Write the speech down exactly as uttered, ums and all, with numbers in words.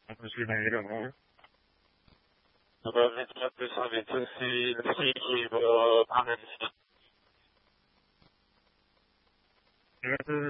Je l'ai également. Aber wenn ich das habe, dass sie das Friedrich oder Panel Ja, das